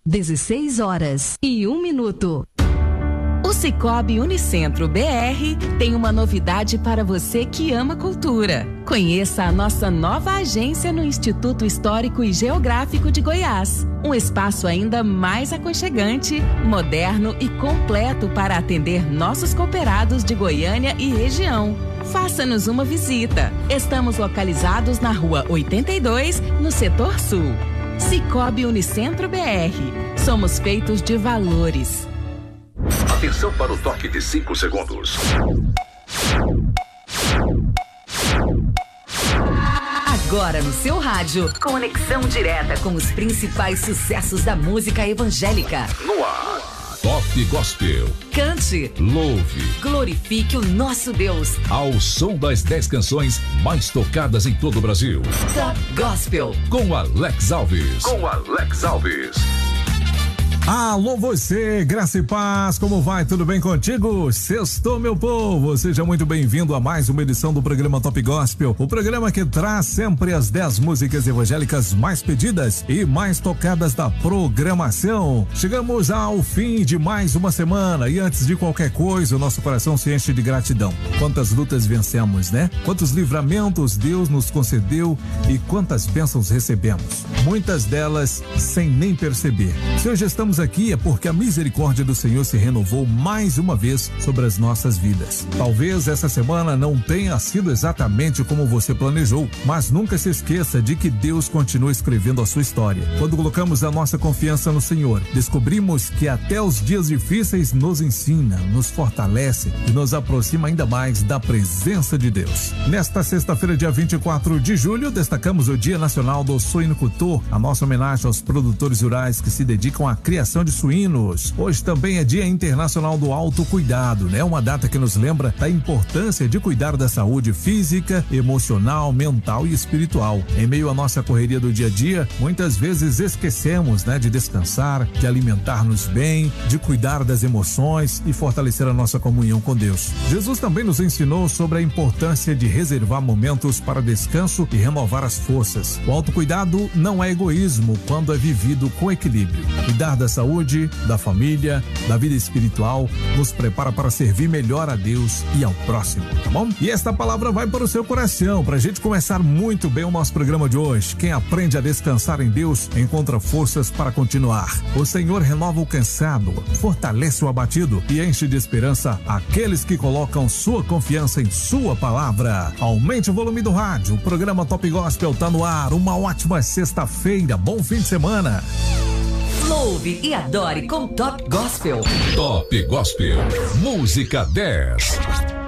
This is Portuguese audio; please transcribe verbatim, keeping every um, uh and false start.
dezesseis horas e um minuto. O Sicoob Unicentro B R tem uma novidade para você que ama cultura. Conheça a nossa nova agência no Instituto Histórico e Geográfico de Goiás. Um espaço ainda mais aconchegante, moderno e completo para atender nossos cooperados de Goiânia e região. Faça-nos uma visita. Estamos localizados na Rua oitenta e dois, no Setor Sul. Sicoob Unicentro B R. Somos feitos de valores. Atenção para o toque de cinco segundos. Agora no seu rádio, conexão direta com os principais sucessos da música evangélica. No ar, Top Gospel. Cante, louve, glorifique o nosso Deus. Ao som das dez canções mais tocadas em todo o Brasil. Top Gospel. Com Alex Alves. Com Alex Alves. Alô você, graça e paz, como vai? Tudo bem contigo? Sextou, meu povo, seja muito bem-vindo a mais uma edição do programa Top Gospel, o programa que traz sempre as dez músicas evangélicas mais pedidas e mais tocadas da programação. Chegamos ao fim de mais uma semana e antes de qualquer coisa, o nosso coração se enche de gratidão. Quantas lutas vencemos, né? Quantos livramentos Deus nos concedeu e quantas bênçãos recebemos. Muitas delas sem nem perceber. Se hoje estamos aqui é porque a misericórdia do Senhor se renovou mais uma vez sobre as nossas vidas. Talvez essa semana não tenha sido exatamente como você planejou, mas nunca se esqueça de que Deus continua escrevendo a sua história. Quando colocamos a nossa confiança no Senhor, descobrimos que até os dias difíceis nos ensina, nos fortalece e nos aproxima ainda mais da presença de Deus. Nesta sexta-feira, dia vinte e quatro de julho, destacamos o Dia Nacional do Suinocultor, a nossa homenagem aos produtores rurais que se dedicam à criação de suínos. Hoje também é Dia Internacional do Autocuidado, né? Uma data que nos lembra da importância de cuidar da saúde física, emocional, mental e espiritual. Em meio à nossa correria do dia a dia, muitas vezes esquecemos, né, de descansar, de alimentar-nos bem, de cuidar das emoções e fortalecer a nossa comunhão com Deus. Jesus também nos ensinou sobre a importância de reservar momentos para descanso e renovar as forças. O autocuidado não é egoísmo quando é vivido com equilíbrio. Cuidar da saúde, da família, da vida espiritual, nos prepara para servir melhor a Deus e ao próximo, tá bom? E esta palavra vai para o seu coração, pra gente começar muito bem o nosso programa de hoje. Quem aprende a descansar em Deus, encontra forças para continuar. O Senhor renova o cansado, fortalece o abatido e enche de esperança aqueles que colocam sua confiança em sua palavra. Aumente o volume do rádio, o programa Top Gospel tá no ar. Uma ótima sexta-feira, bom fim de semana. Louve e adore com Top Gospel. Top Gospel, música dez.